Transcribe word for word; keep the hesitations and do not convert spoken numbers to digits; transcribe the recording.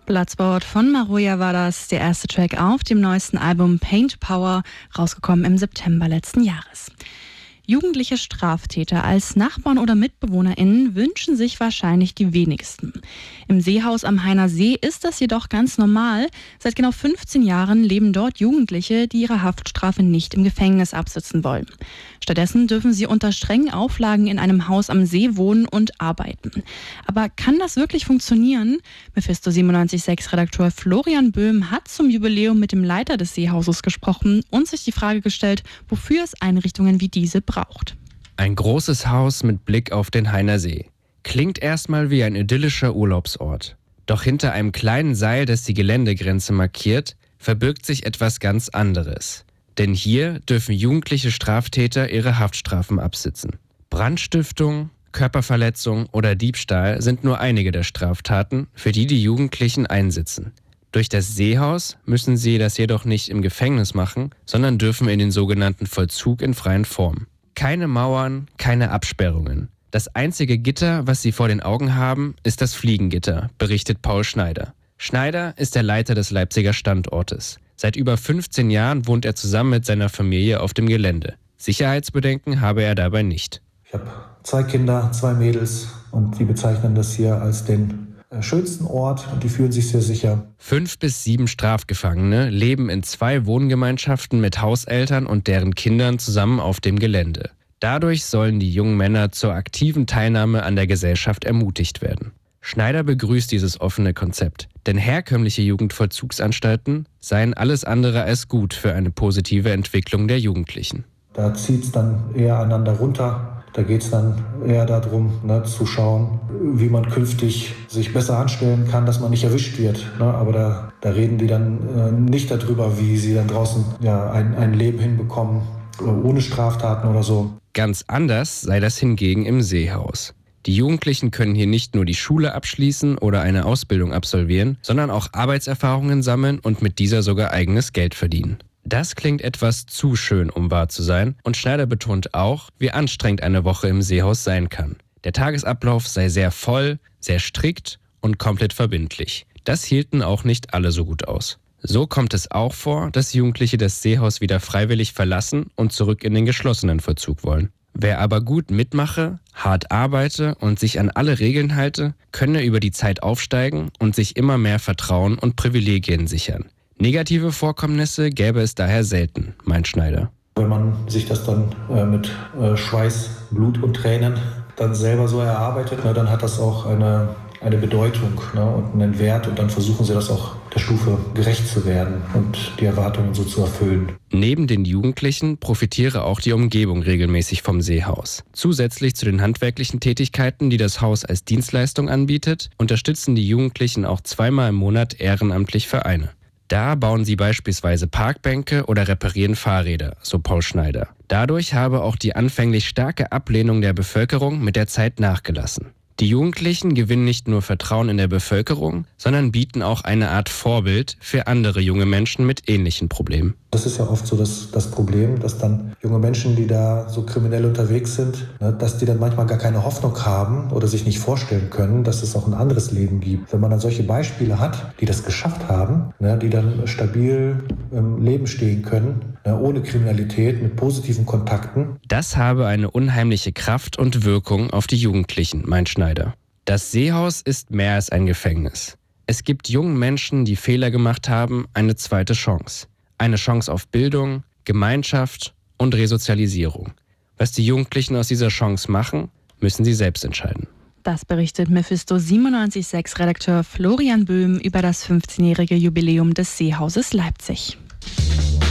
Bloodsport von Maroja war das, der erste Track auf dem neuesten Album Paint Power, rausgekommen im September letzten Jahres. Jugendliche Straftäter als Nachbarn oder MitbewohnerInnen wünschen sich wahrscheinlich die wenigsten. Im Seehaus am Heiner See ist das jedoch ganz normal. Seit genau fünfzehn Jahren leben dort Jugendliche, die ihre Haftstrafe nicht im Gefängnis absitzen wollen. Stattdessen dürfen sie unter strengen Auflagen in einem Haus am See wohnen und arbeiten. Aber kann das wirklich funktionieren? Mephisto siebenundneunzig Komma sechs Redakteur Florian Böhm hat zum Jubiläum mit dem Leiter des Seehauses gesprochen und sich die Frage gestellt, wofür es Einrichtungen wie diese braucht. Ein großes Haus mit Blick auf den Heiner See. Klingt erstmal wie ein idyllischer Urlaubsort. Doch hinter einem kleinen Seil, das die Geländegrenze markiert, verbirgt sich etwas ganz anderes. Denn hier dürfen jugendliche Straftäter ihre Haftstrafen absitzen. Brandstiftung, Körperverletzung oder Diebstahl sind nur einige der Straftaten, für die die Jugendlichen einsitzen. Durch das Seehaus müssen sie das jedoch nicht im Gefängnis machen, sondern dürfen in den sogenannten Vollzug in freien Form. Keine Mauern, keine Absperrungen. Das einzige Gitter, was sie vor den Augen haben, ist das Fliegengitter, berichtet Paul Schneider. Schneider ist der Leiter des Leipziger Standortes. Seit über fünfzehn Jahren wohnt er zusammen mit seiner Familie auf dem Gelände. Sicherheitsbedenken habe er dabei nicht. Ich habe zwei Kinder, zwei Mädels und die bezeichnen das hier als den schönsten Ort und die fühlen sich sehr sicher. Fünf bis sieben Strafgefangene leben in zwei Wohngemeinschaften mit Hauseltern und deren Kindern zusammen auf dem Gelände. Dadurch sollen die jungen Männer zur aktiven Teilnahme an der Gesellschaft ermutigt werden. Schneider begrüßt dieses offene Konzept, denn herkömmliche Jugendvollzugsanstalten seien alles andere als gut für eine positive Entwicklung der Jugendlichen. Da zieht es dann eher einander runter. Da geht es dann eher darum, ne, zu schauen, wie man künftig sich besser anstellen kann, dass man nicht erwischt wird. Ne? Aber da, da reden die dann äh, nicht darüber, wie sie dann draußen ja, ein, ein Leben hinbekommen, ohne Straftaten oder so. Ganz anders sei das hingegen im Seehaus. Die Jugendlichen können hier nicht nur die Schule abschließen oder eine Ausbildung absolvieren, sondern auch Arbeitserfahrungen sammeln und mit dieser sogar eigenes Geld verdienen. Das klingt etwas zu schön, um wahr zu sein, und Schneider betont auch, wie anstrengend eine Woche im Seehaus sein kann. Der Tagesablauf sei sehr voll, sehr strikt und komplett verbindlich. Das hielten auch nicht alle so gut aus. So kommt es auch vor, dass Jugendliche das Seehaus wieder freiwillig verlassen und zurück in den geschlossenen Vollzug wollen. Wer aber gut mitmache, hart arbeite und sich an alle Regeln halte, könne über die Zeit aufsteigen und sich immer mehr Vertrauen und Privilegien sichern. Negative Vorkommnisse gäbe es daher selten, meint Schneider. Wenn man sich das dann äh, mit äh, Schweiß, Blut und Tränen dann selber so erarbeitet, ne, dann hat das auch eine, eine Bedeutung, ne, und einen Wert. Und dann versuchen sie das auch der Stufe gerecht zu werden und die Erwartungen so zu erfüllen. Neben den Jugendlichen profitiere auch die Umgebung regelmäßig vom Seehaus. Zusätzlich zu den handwerklichen Tätigkeiten, die das Haus als Dienstleistung anbietet, unterstützen die Jugendlichen auch zweimal im Monat ehrenamtlich Vereine. Da bauen sie beispielsweise Parkbänke oder reparieren Fahrräder, so Paul Schneider. Dadurch habe auch die anfänglich starke Ablehnung der Bevölkerung mit der Zeit nachgelassen. Die Jugendlichen gewinnen nicht nur Vertrauen in der Bevölkerung, sondern bieten auch eine Art Vorbild für andere junge Menschen mit ähnlichen Problemen. Das ist ja oft so das, das Problem, dass dann junge Menschen, die da so kriminell unterwegs sind, ne, dass die dann manchmal gar keine Hoffnung haben oder sich nicht vorstellen können, dass es auch ein anderes Leben gibt. Wenn man dann solche Beispiele hat, die das geschafft haben, ne, die dann stabil im Leben stehen können, ne, ohne Kriminalität, mit positiven Kontakten. Das habe eine unheimliche Kraft und Wirkung auf die Jugendlichen, meint Schneider. Das Seehaus ist mehr als ein Gefängnis. Es gibt jungen Menschen, die Fehler gemacht haben, eine zweite Chance. Eine Chance auf Bildung, Gemeinschaft und Resozialisierung. Was die Jugendlichen aus dieser Chance machen, müssen sie selbst entscheiden. Das berichtet Mephisto siebenundneunzig Komma sechs Redakteur Florian Böhm über das fünfzehnjährige Jubiläum des Seehauses Leipzig.